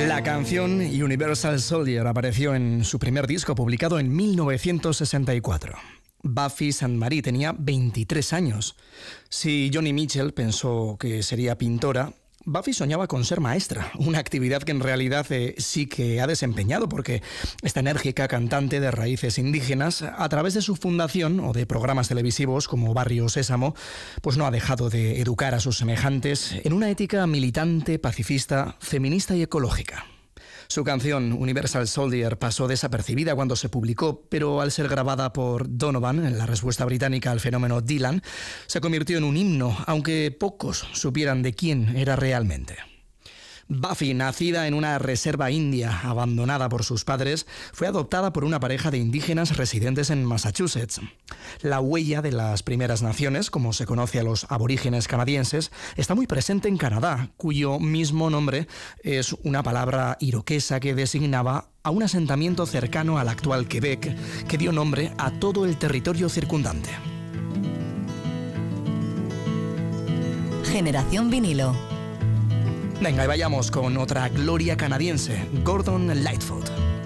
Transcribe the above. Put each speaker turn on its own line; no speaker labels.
La canción Universal Soldier apareció en su primer disco, publicado en 1964. Buffy Sainte-Marie tenía 23 años. Si Joni Mitchell pensó que sería pintora, Buffy soñaba con ser maestra, una actividad que en realidad sí que ha desempeñado, porque esta enérgica cantante de raíces indígenas, a través de su fundación o de programas televisivos como Barrio Sésamo, pues no ha dejado de educar a sus semejantes en una ética militante, pacifista, feminista y ecológica. Su canción Universal Soldier pasó desapercibida cuando se publicó, pero al ser grabada por Donovan en la respuesta británica al fenómeno Dylan, se convirtió en un himno, aunque pocos supieran de quién era realmente. Buffy, nacida en una reserva india abandonada por sus padres, fue adoptada por una pareja de indígenas residentes en Massachusetts. La huella de las primeras naciones, como se conoce a los aborígenes canadienses, está muy presente en Canadá, cuyo mismo nombre es una palabra iroquesa que designaba a un asentamiento cercano al actual Quebec, que dio nombre a todo el territorio circundante.
Generación Vinilo.
Venga, y vayamos con otra gloria canadiense, Gordon Lightfoot.